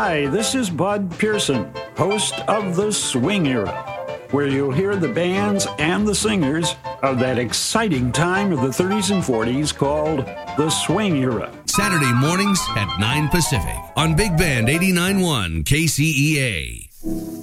Hi, this is Bud Pearson, host of The Swing Era, where you'll hear the bands and the singers of that exciting time of the 30s and 40s called The Swing Era. Saturday mornings at 9 Pacific on Big Band 89.1 KCEA.